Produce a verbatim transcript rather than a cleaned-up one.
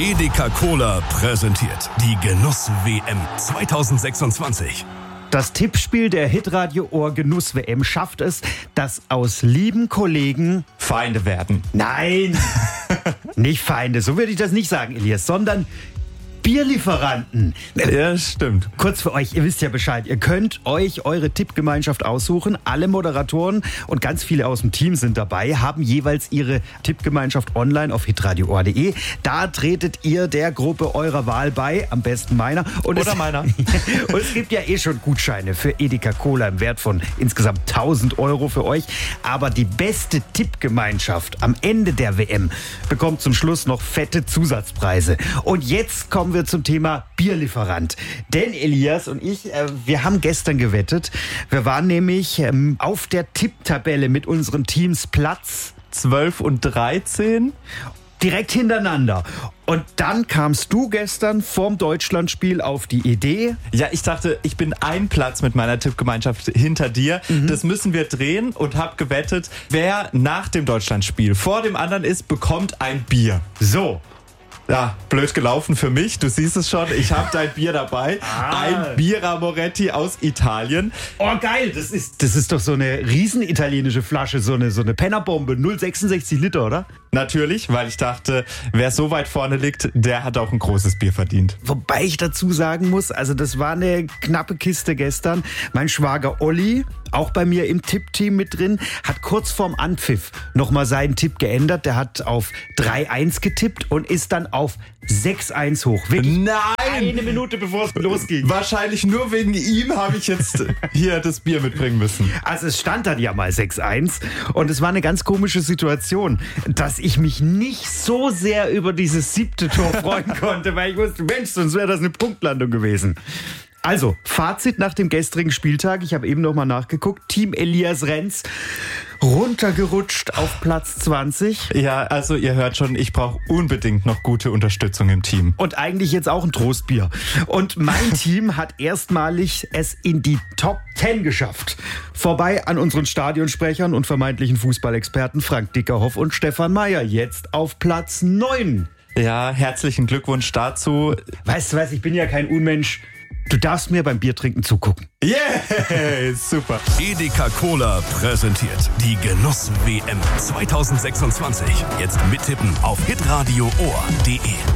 Edeka Cola präsentiert die Genuss-W M zwanzig sechsundzwanzig. Das Tippspiel der Hitradio Ohr Genuss-W M schafft es, dass aus lieben Kollegen Feinde werden. Nein, nicht Feinde, so würde ich das nicht sagen, Elias, sondern Bierlieferanten. Ja, stimmt. Kurz für euch, ihr wisst ja Bescheid. Ihr könnt euch eure Tippgemeinschaft aussuchen. Alle Moderatoren und ganz viele aus dem Team sind dabei, haben jeweils ihre Tippgemeinschaft online auf hitradio ohr punkt de. Da tretet ihr der Gruppe eurer Wahl bei, am besten meiner. Und Oder es, meiner. Und es gibt ja eh schon Gutscheine für Edeka Cola im Wert von insgesamt tausend Euro für euch. Aber die beste Tippgemeinschaft am Ende der W M bekommt zum Schluss noch fette Zusatzpreise. Und jetzt kommen wir zum Thema Bierlieferant. Denn Elias und ich, äh, wir haben gestern gewettet. Wir waren nämlich ähm, auf der Tipptabelle mit unseren Teams Platz zwölf und dreizehn. direkt hintereinander. Und dann kamst du gestern vorm Deutschlandspiel auf die Idee. Ja, ich dachte, ich bin ein Platz mit meiner Tippgemeinschaft hinter dir. Mhm. Das müssen wir drehen und hab gewettet, wer nach dem Deutschlandspiel vor dem anderen ist, bekommt ein Bier. So. Ja, blöd gelaufen für mich. Du siehst es schon, ich habe dein Bier dabei. Ah. Ein Bira Moretti aus Italien. Oh geil, das ist, das ist doch so eine riesen italienische Flasche, so eine, so eine Pennerbombe, null Komma sechsundsechzig Liter, oder? Natürlich, weil ich dachte, wer so weit vorne liegt, der hat auch ein großes Bier verdient. Wobei ich dazu sagen muss, also das war eine knappe Kiste gestern. Mein Schwager Olli, auch bei mir im Tippteam mit drin, hat kurz vorm Anpfiff nochmal seinen Tipp geändert. Der hat auf drei eins getippt und ist dann auf sechs eins hoch. Wirklich Nein! eine Minute bevor es losging. Wahrscheinlich nur wegen ihm habe ich jetzt hier das Bier mitbringen müssen. Also es stand dann ja mal sechs eins und es war eine ganz komische Situation, dass ich mich nicht so sehr über dieses siebte Tor freuen konnte, weil ich wusste, Mensch, sonst wäre das eine Punktlandung gewesen. Also, Fazit nach dem gestrigen Spieltag. Ich habe eben noch mal nachgeguckt. Team Elias Renz runtergerutscht auf Platz zwanzig. Ja, also ihr hört schon, ich brauche unbedingt noch gute Unterstützung im Team. Und eigentlich jetzt auch ein Trostbier. Und mein Team hat erstmalig es in die Top zehn geschafft. Vorbei an unseren Stadionsprechern und vermeintlichen Fußballexperten Frank Dickerhoff und Stefan Meyer. Jetzt auf Platz neun. Ja, herzlichen Glückwunsch dazu. Weißt du was, ich bin ja kein Unmensch. Du darfst mir beim Biertrinken zugucken. Yeah, super. Edeka Cola präsentiert die Genuss-W M zwanzig sechsundzwanzig. Jetzt mittippen auf hitradio ohr punkt de.